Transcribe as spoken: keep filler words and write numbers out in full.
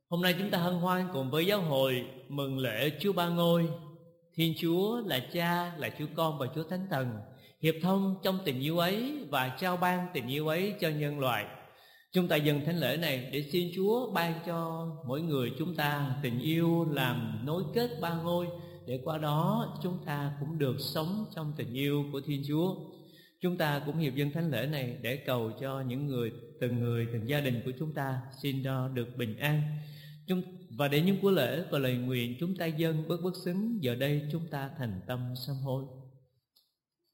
Hôm nay chúng ta hân hoan cùng với giáo hội mừng lễ Chúa Ba Ngôi. Thiên Chúa là Cha, là Chúa Con và Chúa Thánh Thần hiệp thông trong tình yêu ấy và trao ban tình yêu ấy cho nhân loại. Chúng ta dâng thánh lễ này để xin Chúa ban cho mỗi người chúng ta tình yêu làm nối kết ba ngôi, để qua đó chúng ta cũng được sống trong tình yêu của Thiên Chúa. Chúng ta cũng hiệp dâng thánh lễ này để cầu cho những người, từng người, từng gia đình của chúng ta xin cho được bình an. Chúng, và để những của lễ và lời nguyện chúng ta dâng bất bất xứng, giờ đây chúng ta thành tâm sám hối.